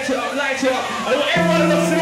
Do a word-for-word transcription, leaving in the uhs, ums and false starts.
light it up, light it up. I want everyone in the